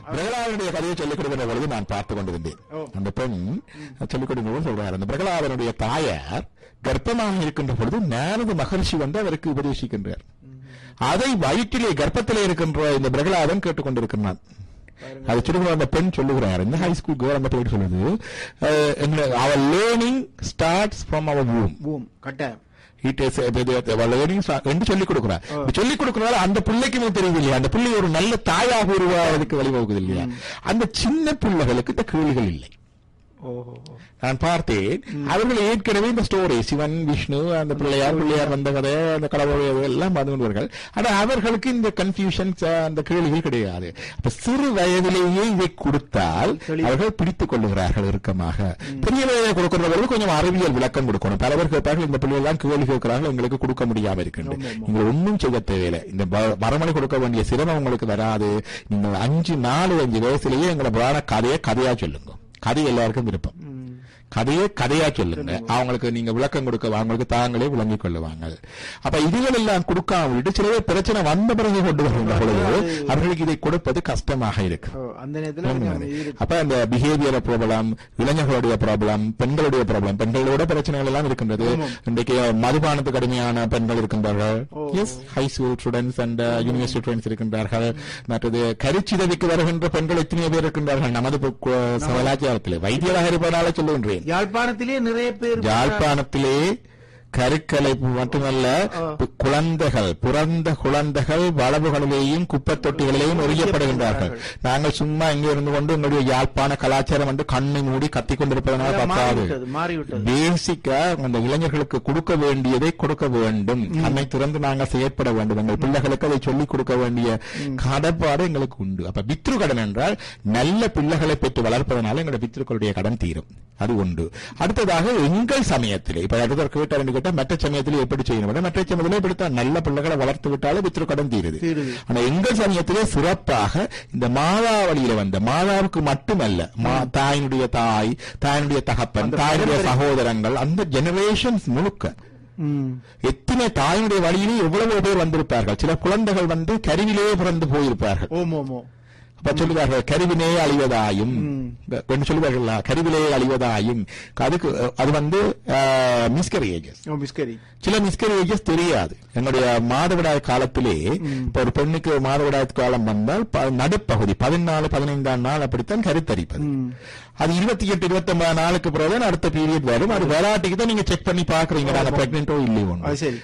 பிரகலாதனுடைய கதையை சொல்லிக் கொடுக்கிற பொழுது நான் பார்த்து கொண்டிருந்தேன். அந்த பெண் சொல்லிக் கொடுக்கும் சொல்றார், அந்த பிரகலாதனுடைய தாயார் கர்ப்பமாக இருக்கின்ற பொழுது நாரத மகர்ஷி வந்து அவருக்கு உபதேசிக்கின்றார். அதை வயிற்றிலே கர்ப்பத்திலே இருக்கின்ற இந்த பிரகலாதன் கேட்டுக்கொண்டிருக்கிறான். அது சொல்லுகிற அந்த பெண் சொல்லுகிறார், இந்த ஹை ஸ்கூல் கவர்மெண்ட் சொல்லுது, அவர் learning starts from our womb. கட்டாயம் என்று சொல்லிக் கொடுக்கிறார். சொல்லிக் கொடுக்கிறார். அந்த பிள்ளைக்குமே தெரியுது இல்லையா, அந்த பிள்ளை ஒரு நல்ல தாயாக உருவாவதற்கு வழிவகுக்குது இல்லையா. அந்த சின்ன பிள்ளைகளுக்கு இந்த கேள்விகள் இல்லை. நான் பார்த்தேன், அவர்கள் ஏற்கனவே இந்த ஸ்டோரி சிவன் விஷ்ணு அந்த பிள்ளையார் வந்த கதை அந்த கடவுள் எல்லாம் வந்துவார்கள். ஆனா அவர்களுக்கு இந்த கன்ஃபியூஷன்ஸ் அந்த கேள்விகள் கிடையாது. அப்ப சிறு வயதிலேயே இதை கொடுத்தால் அவர்கள் பிடித்துக் கொள்ளுகிறார்கள் இறுக்கமாக. பெரிய வயதை கொடுக்கிறவர்களுக்கு கொஞ்சம் அறிவியல் விளக்கம் கொடுக்கணும். பலவர் கேட்பார்கள், இந்த பிள்ளைகள் கேள்வி கேட்கிறார்கள், எங்களுக்கு கொடுக்க முடியாம இருக்கின்றது. நீங்க ஒன்றும் செய்ய தேவையில்லை, இந்த மறுமொழி கொடுக்க வேண்டிய சிரமம் உங்களுக்கு வராது. நீங்க 4-5 வயசுலேயே எங்களை புராண கதையா சொல்லுங்க. கதை எல்லாருக்கும் விருப்பம். கதையா சொல்லுங்க, அவங்களுக்கு நீங்க விளக்கம் கொடுக்க அவங்களுக்கு தாங்களே விளங்கிக் கொள்ளுவாங்க. அப்ப இதுகள் எல்லாம் கொடுக்காம விட்டு சில பேர் பிரச்சனை வந்த பிறகு கொண்டு வருகின்ற பொழுது அவர்களுக்கு இதை கொடுப்பது கஷ்டமாக இருக்கு. அப்ப அந்த பிஹேவியர் ப்ராப்ளம், இளைஞர்களுடைய ப்ராப்ளம், பெண்களுடைய ப்ராப்ளம், பெண்களோட பிரச்சனைகள் எல்லாம் இருக்கின்றது. இன்றைக்கு மதுபானத்துக்கு கடுமையான பெண்கள் இருக்கின்றார்கள். High school students and university students இருக்கின்றார்கள். மற்றது கருச்சிதவிக்கு வருகின்ற பெண்கள் எத்தனையோ பேர் இருக்கின்றார்கள். நமது கலாச்சாரத்திலே வைத்தியராக இருப்பதால சொல்லுகின்றேன், யாழ்ப்பாணத்திலே நிறைய பேர், யாழ்ப்பாணத்திலே கருக்கலைப்பு மட்டுமல்ல, குழந்தைகள் பிறந்த குழந்தைகள் வளவுகளிலேயும் குப்பை தொட்டிகளிலேயும் எறியப்படுகின்றார்கள். நாங்கள் சும்மா இங்கே இருந்து கொண்டு எங்களுடைய யாழ்ப்பாண கலாச்சாரம் வந்து கண்ணை மூடி கத்திக் கொண்டிருப்பதனால பார்க்காது. பேசிக்கா அந்த இளைஞர்களுக்கு கொடுக்க வேண்டியதை கொடுக்க வேண்டும். அன்னை திறந்து நாங்கள் செயற்பட வேண்டும். எங்கள் பிள்ளைகளுக்கு அதை சொல்லிக் கொடுக்க வேண்டிய கடப்பாடு எங்களுக்கு உண்டு. அப்ப பித்ரு கடன் என்றால் நல்ல பிள்ளைகளை பெற்று வளர்ப்பதனால எங்களுடைய பித்ருக்களுடைய கடன் தீரும். அது உண்டு. அடுத்ததாக எங்கள் சமயத்திலே இப்ப அடுத்த கேட்ட மற்ற சமயத்திலே எப்படி செய்யணும், மற்ற சமயத்திலே இப்படித்தான் நல்ல பிள்ளைகளை வளர்த்து விட்டாலும் பித்ரு கடன் தீருது. ஆனா எங்கள் சமயத்திலே சிறப்பாக இந்த மாதாவளியில வந்த மாதாவுக்கு மட்டுமல்ல, தாயினுடைய தாய், தாயினுடைய தகப்பன், தாயினுடைய சகோதரங்கள், அந்த ஜெனரேஷன்ஸ் முழுக்க எத்தனை தாயினுடைய வழியிலே எவ்வளவு பேர் வந்திருப்பார்கள். சில குழந்தைகள் வந்து கருவிலேயே பிறந்து போயிருப்பார்கள். அப்ப சொல்லுவார்கள் கருவினே அழிவதாயும் சொல்லுவார்கள், கருவிலே அழிவதாயும். அதுக்கு அது வந்து மிஸ்கரேஜஸ். சில மிஸ்கரேஜஸ் தெரியாது. என்னுடைய மாதவிடாய் காலத்திலே இப்ப ஒரு பெண்ணுக்கு மாதவிடாய் காலம் வந்தால் நடுப்பகுதி 14-15 நாள் அப்படித்தான் கருத்தரிப்பது. அது 28-29 நாளுக்கு பிறகு அடுத்த பீரியட் வரும். அது வெராட்டிக்கு தான் நீங்க செக் பண்ணி பாக்குறீங்க, பிரெக்னென்டோ இல்லையோ.